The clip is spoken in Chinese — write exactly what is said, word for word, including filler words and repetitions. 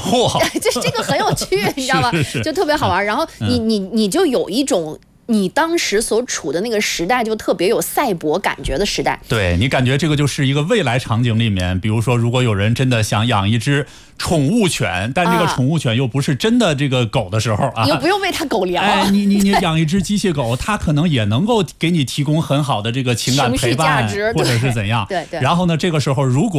嚯， 这这个很有趣，你知道吗？ 是是是就特别好玩。然后你你你就有一种。你当时所处的那个时代就特别有赛博感觉的时代， 对，你感觉这个就是一个未来场景里面，比如说如果有人真的想养一只宠物犬，但这个宠物犬又不是真的这个狗的时候啊， 你又不用喂它狗粮， 哎，你你你养一只机械狗，它可能也能够给你提供很好的这个情感陪伴，或者是怎样。 对对。 然后呢，这个时候如果